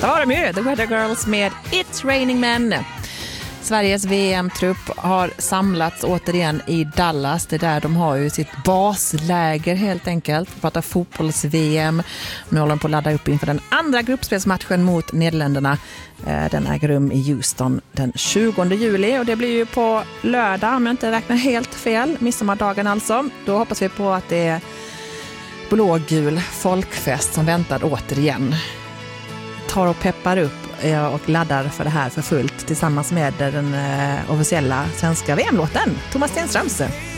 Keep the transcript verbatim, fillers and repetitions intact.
Där var de ju, The Weather Girls med It's Raining Men. Sveriges V M-trupp har samlats återigen i Dallas. Det är där de har ju sitt basläger helt enkelt. Vi pratar fotbolls-V M. Nu håller de på att ladda upp inför den andra gruppspelsmatchen mot Nederländerna. Den äger rum i Houston den tjugonde juli och det blir ju på lördag om jag inte räknar helt fel. Midsommardagen alltså. Då hoppas vi på att det är blågul folkfest som väntar återigen. Tar och peppar upp och laddar för det här för fullt tillsammans med den officiella svenska V M-låten. Thomas Stenströms.